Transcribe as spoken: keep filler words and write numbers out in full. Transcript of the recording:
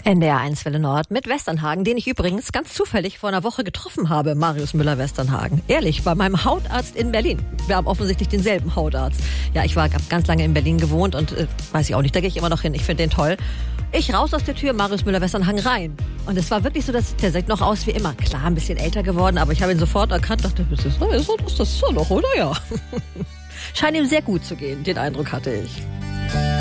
N D R eins Welle Nord mit Westernhagen, den ich übrigens ganz zufällig vor einer Woche getroffen habe, Marius Müller-Westernhagen. Ehrlich, bei meinem Hautarzt in Berlin. Wir haben offensichtlich denselben Hautarzt. Ja, ich war ganz lange in Berlin gewohnt und äh, weiß ich auch nicht, da gehe ich immer noch hin. Ich finde den toll. Ich raus aus der Tür, Marius Müller-Westernhagen rein. Und es war wirklich so, dass der sieht noch aus wie immer. Klar, ein bisschen älter geworden, aber ich habe ihn sofort erkannt, dachte, das ist, das ist, das ist doch noch, oder? Ja. Scheint ihm sehr gut zu gehen, den Eindruck hatte ich.